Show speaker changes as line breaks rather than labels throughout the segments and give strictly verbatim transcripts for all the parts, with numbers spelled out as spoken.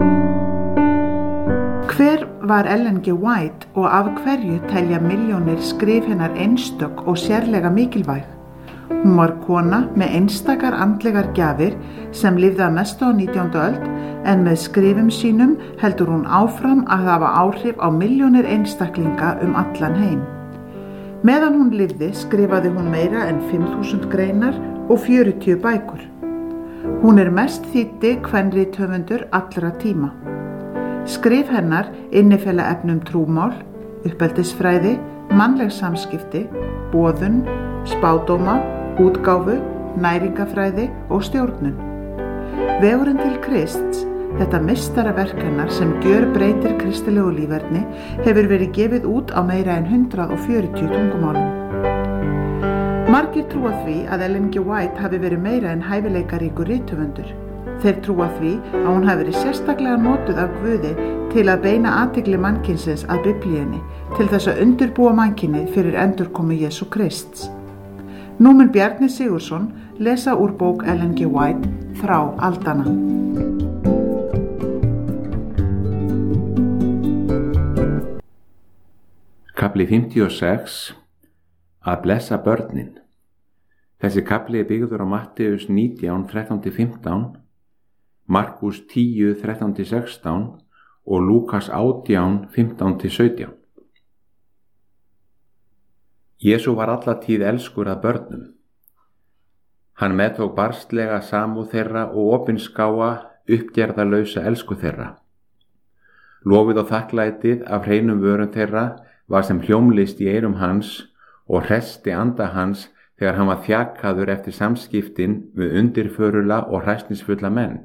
Hver var Ellen G. White og af hverju telja milljónir skrif hennar einstök og sérlega mikilvæg? Hún var kona með einstakar andlegar gjafir sem lifði að mestu á nítjándu öld, en með skrifum sínum heldur hún áfram að hafa áhrif á milljónir einstaklinga um allan heim. Meðan hún lifði skrifaði hún meira en fimm þúsund greinar og fjörutíu bækur. Hún er mest þýddi kvenrithöfundur allra tíma. Skrif hennar innifela efnum trúmál, uppeldisfræði, mannleg samskipti, boðun, spádóma, útgáfu, næringafræði og stjórnun. Vegurinn til Krists, þetta meistaraverk hennar sem gjörbreytir kristilegu líferni, hefur verið gefið út á meira en hundrað og fjörutíu tungumálum. Margir trúa því að Ellen G. White hafi verið meira en hæfileikaríkur rithöfundur. Þeir trúa því að hún hafi verið sérstaklega notuð af Guði til að beina athygli mannkynsins að Biblíunni, til þess að undirbúa mannkynið fyrir endurkomu Jesú Krists. Nú mun Bjarni Sigurðsson lesa úr bók Ellen G. White, Frá aldanna.
Kafli fimmtíu og sex. Að blessa börnin. Þessi kafli er byggður á Matteus nítján, þrettán til fimmtán, Markus tíu, þrettán til sextán og Lúkas átján, fimmtán til sautján. Jesú var alla tíð elskur að börnum. Hann meðtók barstlega samúð þeirra og opinskáa uppgerðarlausa elsku þeirra. Lofið og þakklætið af hreinum vörum þeirra var sem hljómlist í eyrum hans og hresti anda hans þegar hann var þjakaður eftir samskiptin við undirförula og hræsnisfulla menn.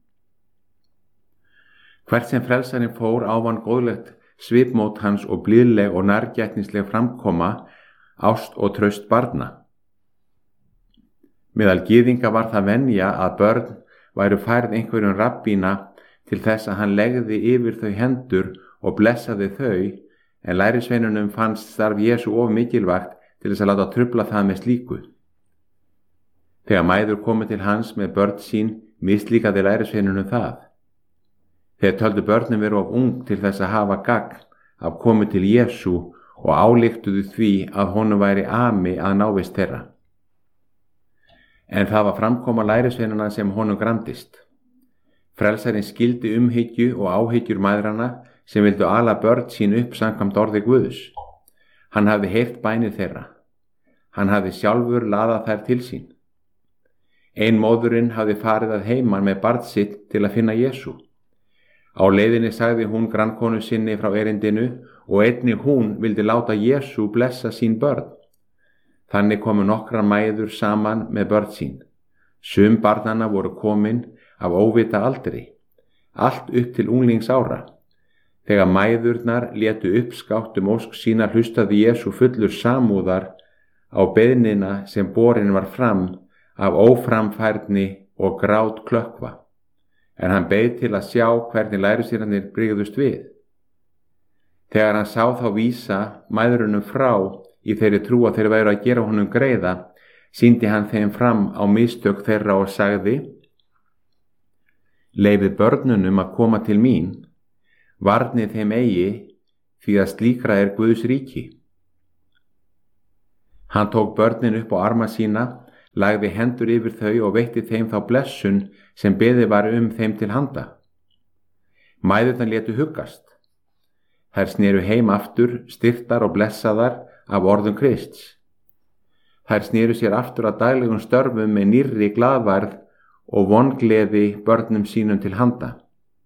Hvert sem frelsarinn fór ávann góðlegt svipmót hans og blíðleg og nærgætnisleg framkoma, ást og traust barna. Meðal gyðinga var það venja að börn væru færð einhverjum rabbína til þess að hann legði yfir þau hendur og blessaði þau, en lærisveinunum fannst starf Jesú of mikilvægt til þess að láta trufla það með slíku. Þegar mæður komu til hans með börn sín, mislíkaði lærisveinunum það. Þeir töldu börnum veru of ung til þess að hafa gagn af komu til Jesú og ályktuðu því að honum væri ami að návist þeirra. En það var framkoma lærisveinanna sem honum gramdist. Frelsarinn skildi umhyggju og áhyggjur mæðranna sem vildu ala börn sín upp samkvæmt orði Guðs. Hann hafði heyrt bænir þeirra. Hann hafði sjálfur laðað þær til sín. Ein móðurinn hafði farið að heiman með barn sitt til að finna Jesú. Á leiðinni sagði hún grannkonu sinni frá erindinu og einnig hún vildi láta Jesú blessa sín börn. Þannig komu nokkrar mæður saman með börn sín. Sum barnanna voru komin af óvita aldri, allt upp til unglingsára. Þegar mæðurnar létu uppskátt um ósk sína hlustaði Jesú fullur samúðar á beiðnina sem borin var fram af óframfærni og grát klökkva. En hann beið til að sjá hvernig lærisveinarnir brygðust við. Þegar hann sá þá vísa mæðrunum frá í þeirri trú að þeir væru að gera honum greiða, sýndi hann þeim fram á mistök þeirra og sagði: Leyfið börnunum að koma til mín, varnið þeim eigi, því að slíkra er Guðs ríki. Hann tók börnin upp á arma sína, lagði hendur yfir þau og veitti þeim þá blessun sem beðið var um þeim til handa. Mæðurnar létu huggast. Þær sneru heim aftur, styrktar og blessaðar af orðum Krists. Þær sneru sér aftur að daglegum störfum með nýrri glaðværð og vongleði börnum sínum til handa.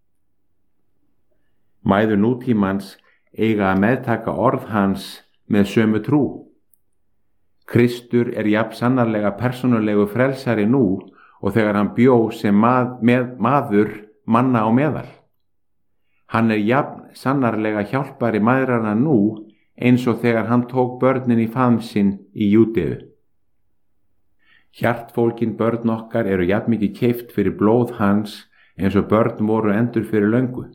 Mæður nútímans eiga að meðtaka orð hans með sömu trú. Kristur er jafn sannarlega persónulegu frelsari nú og þegar hann bjó sem mað, með, maður manna á meðal. Hann er jafn sannarlega hjálpari mæðrana nú eins og þegar hann tók börnin í faðm sinn í Júdeu. Hjartfólkin börn okkar eru jafn mikið keypt fyrir blóð hans eins og börn voru endur fyrir löngu.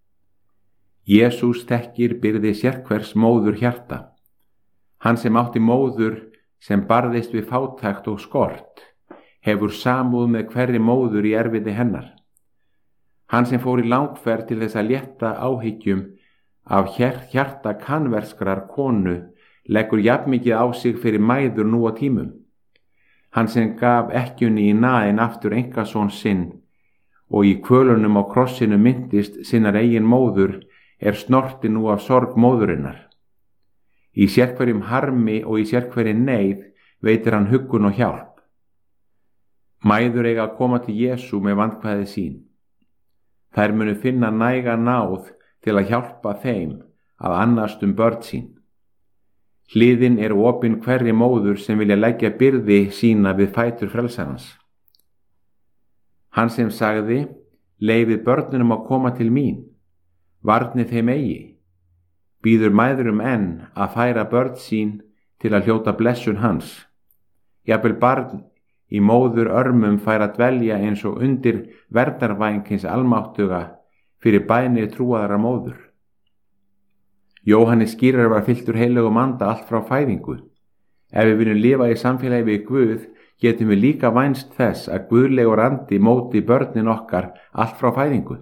Jesús þekkir byrði sérhvers móður hjarta. Hann sem átti móður sem barðist við fátækt og skort, hefur samúð með hverri móður í erfiði hennar. Hann sem fór í langferð til þess að létta áhyggjum af hjarta kanverskrar konu leggur jafnmikið á sig fyrir mæður nú á tímum. Hann sem gaf ekkjunni í naðin aftur einkason sinn og í kvölunum á krossinu myndist sinnar eigin móður er snorti nú af sorg móðurinnar. Í sérhverjum harmi og í sérhverju neyð veitir hann huggun og hjálp. Mæður eiga að koma til Jesú með vandkvæði sín. Þær munu finna næga náð til að hjálpa þeim að annast um börn sín. Hliðin er opin hverri móður sem vilja leggja byrði sína við fætur frelsarans. Hann sem sagði, leyfið börnunum að koma til mín, varnið þeim eigi, býður mæðurum enn að færa börn sín til að hljóta blessun hans. Jafnvel barn í móður örmum fær að dvelja eins og undir verndarvæng hins almáttuga fyrir bænir trúaðara móður. Jóhannes skýrar var fylltur heilögum anda allt frá fæðingu. Ef við viljum lifa í samfélagi við Guð, getum við líka vænst þess að guðlegur andi móti börnin okkar allt frá fæðingu.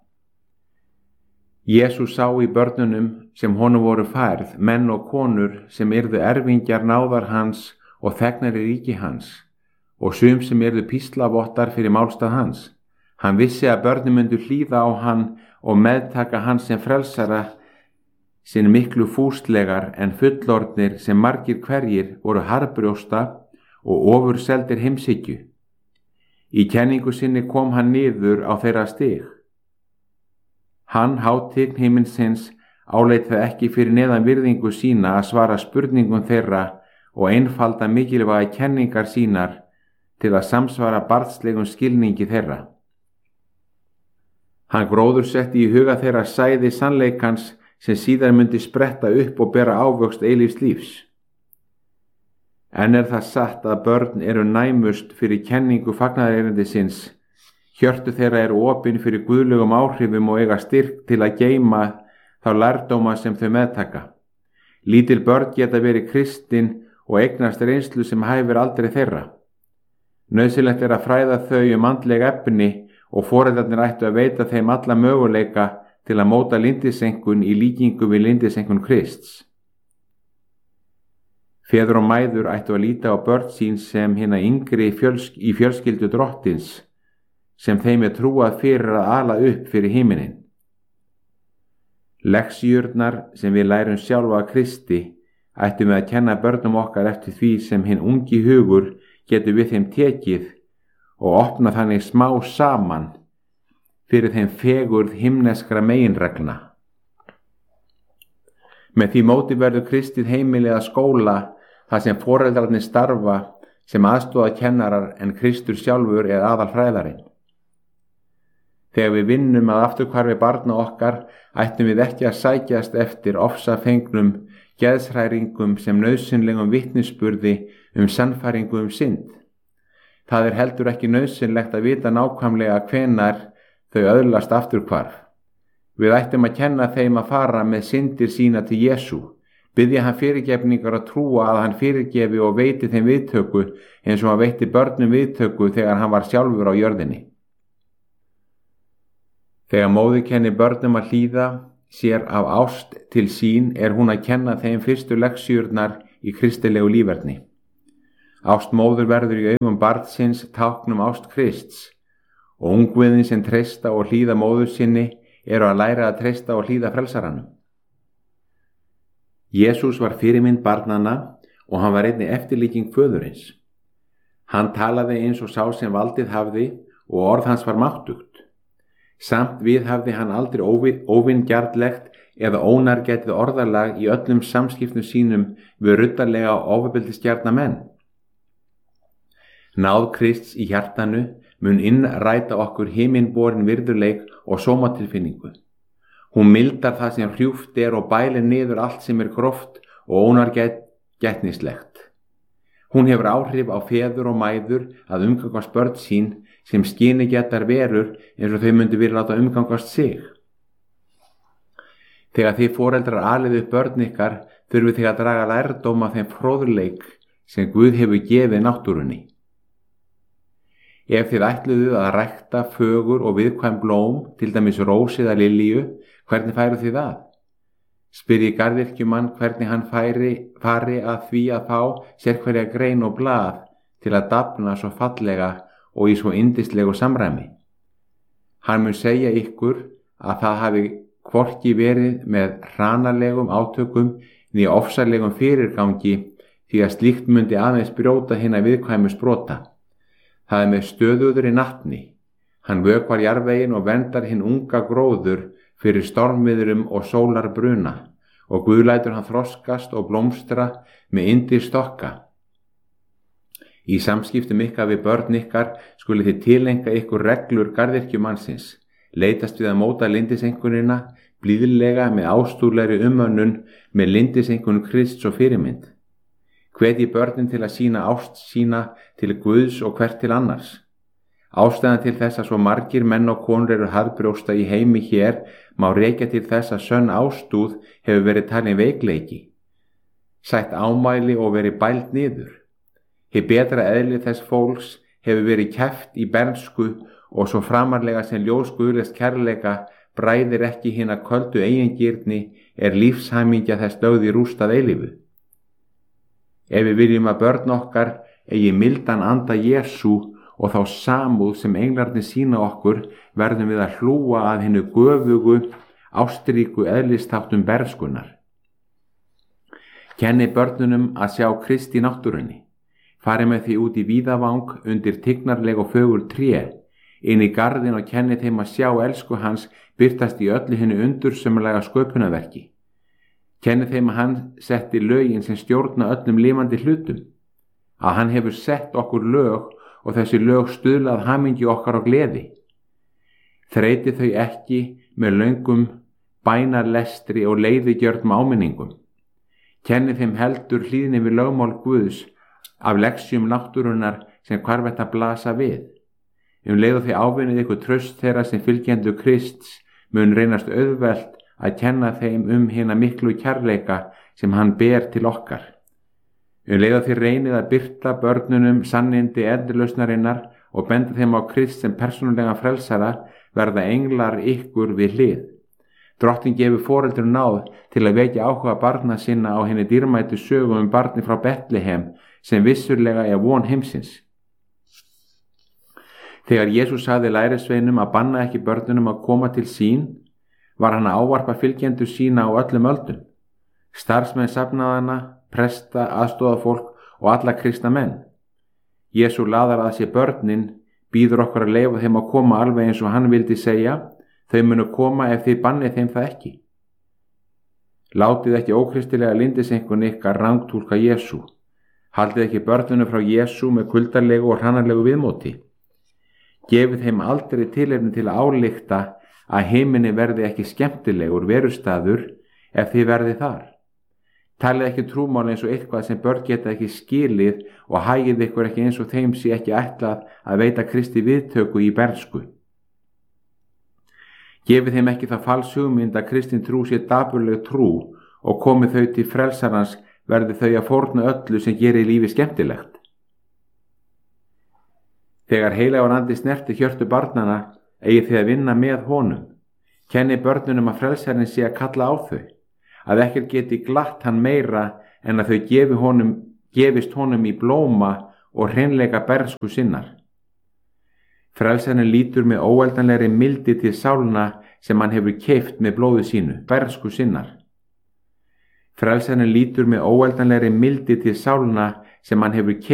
Jesús sá í börnunum sem honum voru færð menn og konur sem yrðu erfingjar náðar hans og þegnar í ríki hans og sum sem yrðu píslavottar fyrir málstað hans. Hann vissi að börnin myndu hlýða á hann og meðtaka hans sem frelsara sinn miklu fúslegar en fullorðnir sem margir hverjir voru harðbrjósta og ofurseldir heimshyggju. Í kenningu sinni kom hann niður á þeirra stig. Hann, hátign himinsins, áleit það ekki fyrir neðan virðingu sína að svara spurningum þeirra og einfalda mikilvæga kenningar sínar til að samsvara barnslegum skilningi þeirra. Hann gróðursetti í huga þeirra sæði sannleikans sem síðar myndi spretta upp og bera ávöxt eilífs lífs. En er það satt að börn eru næmust fyrir kenningu fagnaðarerindisins, hjörtu þeirra eru opin fyrir guðlegum áhrifum og eiga styrk til að geyma þá lærdóma sem þau meðtaka. Lítil börn geta verið kristin og eignast reynslu sem hæfir aldrei þeirra. Nauðsynlegt er að fræða þau um andleg efni og foreldrarnir ættu að veita þeim alla möguleika til að móta lindisenkun í líkingu við lindisenkun Krists. Feður og mæður ættu að líta á börn sín sem hina yngri fjölsk, í fjölskyldu drottins, sem þeim er trúað fyrir að ala upp fyrir himinin. Leksjurnar sem við lærum sjálfa að Kristi ættum við að kenna börnum okkar eftir því sem hinn ungi hugur getur við þeim tekið og opna þannig smá saman fyrir þeim fegurð himneskra meginreglna. Með því móti verður kristið heimilið að skóla þar sem foreldrarnir starfa sem aðstoðarkennarar en Kristur sjálfur er aðalfræðarinn. Þegar við vinnum að afturhvarfi barna okkar ættum við ekki að sækjast eftir ofsafengnum geðshræringum sem nauðsynlegum vitnisburði um sannfæringu um synd. Það er heldur ekki nauðsynlegt að vita nákvæmlega hvenær þau öðlast afturhvarf. Við ættum að kenna þeim að fara með syndir sína til Jesú, biðja hann fyrirgefningar að trúa að hann fyrirgefi og veiti þeim viðtöku eins og hann veitti börnum viðtöku þegar hann var sjálfur á jörðinni. Þegar móðir kennir börnum að hlýða sér af ást til sín er hún að kenna þeim fyrstu leksjurnar í kristilegu líferni. Ást móður verður í augum barnsins táknum ást Krists og ungviðin sem treysta og hlýða móður sinni eru að læra að treysta og hlýða frelsaranum. Jesús var fyrirmynd barnanna og hann var einnig eftirlíking föðurins. Hann talaði eins og sá sem valdið hafði og orð hans var máttugt. Samt viðhafði hann aldrei óvingjarnlegt eða ónargætið orðalag í öllum samskiptum sínum við ruddarlega og ofbeldisgjarna menn. Náð Krists í hjartanu mun innræta okkur himinborin virðuleik og sómatilfinningu. Hún mildar það sem hrjúft er og bælir niður allt sem er gróft og ónargætnislegt. Hún hefur áhrif á feður og mæður að umgangast börn sín sem skynigætar verur eins og þau myndu vilja láta umgangast sig. Þegar þið foreldrar alið upp börn ykkar þurfið þið að draga lærdóm af þeim fróðleik sem Guð hefur gefið náttúrunni. Ef þið ætluðu að rækta fögur og viðkvæm blóm, til dæmis rós eða lilju, hvernig færu þið það? Spyrji garðyrkjumann hvernig hann færi, fari að því að fá sérhverja grein og blað til að dafna svo fallega og í svo yndislegu samræmi. Hann mun segja ykkur að það hafi hvorki verið með hranalegum átökum né ofsalegum fyrirgangi, því að slíkt mundi aðeins brjóta hina viðkvæmu sprota. Það er með stöðuður í natni. Hann vökvar jarðveginn og verndar hinn unga gróður fyrir stormviðrum og sólarbruna, og Guð lætur hann þroskast og blómstra með yndir stokka. Í samskiptum ykkar við börn ykkar skuli þið tilenga ykkur reglur garðyrkjumannsins, leitast við að móta lindisenkunina blíðlega með ástúrlegri umönnun með lindisenkunum Krists og fyrirmynd. Hvetji börnin til að sína ást sína til Guðs og hvert til annars. Ástæðan til þess að svo margir menn og konur eru harðbrjósta í heimi hér má rekja til þess að sönn ástúð hefur verið talin veikleiki, sætt ámæli og verið bælt niður. Hið betra eðli þess fólks hefur verið kæft í bernsku og svo framarlega sem ljós Guðlegs kærleika bræðir ekki hina köldu eigingirni er lífshamingja þess lögð í rúst að eilífu. Ef við viljum að börn okkar eigi mildan anda Jesú og þá samúð sem englarnir sína okkur, verðum við að hlúa að hinnu göfugu, ástríku eðlistáttum berskunar. Kenni börnunum að sjá Krist í náttúrunni. Fari með því út í víðavang undir tignarleg og fögur tré, inn í garðin og kenni þeim að sjá elsku hans birtast í öllu hinnu undursömmulega sköpunarverki. Kenni þeim að hann setti lögin sem stjórna öllum lifandi hlutum, að hann hefur sett okkur lög og þessi lög stuðlað hamingju okkar og gleði. Þreyti þau ekki með löngum bænarlestri og leiðigjörnum áminningum. Kenni þeim heldur hlýðni við lögmál Guðs af leksjum náttúrunnar sem hvarvetta blasa við. Um leið og þið ávinnið ykkur traust þeirra sem fylgjendur Krists mun reynast auðvelt að kenna þeim um hina miklu kærleika sem hann ber til okkar. Um leið og þið reynið að birta börnunum sannindi endurlausnarinnar og benda þeim á Krist sem persónulega frelsara, verða englar ykkur við hlið. Drottinn gefur foreldrum náð til að vekja áhuga barna sinna á hinni dýrmætu sögu um barni frá Betlehem sem vissurlega er von heimsins. Þegar Jesús sagði lærisveinum að banna ekki börnunum að koma til sín, var hann að ávarpa fylgjendur sína á öllum öldum, starfsmenn safnaðana, presta, aðstofafólk og alla kristna menn. Jesú laðar að sér börnin, býður okkur að leyfa þeim að koma alveg eins og hann vildi segja, þau munu koma ef þið bannið þeim það ekki. Látið ekki ókristilega lindisenkun ykkar rangtúlka Jesú. Haldið ekki börnunum frá Jesú með kuldarlegu og hrannarlegu viðmóti. Gefið þeim aldrei tilefni til að álykta að heiminni verði ekki skemmtilegur verustaður ef þið verði þar. Talið ekki trúmál eins og eitthvað sem börn geta ekki skilið og hagið ykkur ekki eins og þeim sé ekki ætlað að veita Kristi viðtöku í bernsku. Gefið þeim ekki það fals hugmynd að kristin trú sé dapurleg trú og komið þau til frelsarans verði þau að fórna öllu sem gerir lífi skemmtilegt. Þegar heilagur andi snerti hjörtu barnana eigið þið að vinna með honum. Kenni börnunum að frelsarinn sé að kalla á þau, að ekkert geti glatt hann meira en að þau gefi honum, gefist honum í blóma og hreinleika bernsku sinnar. Frelsarinn lítur með óeldanlegri mildi til sálna sem hann hefur keypt með blóði sínu, bernsku sinnar. Frelsarinn lítur með óeldanlegri mildi til sálna sem hann hefur keypt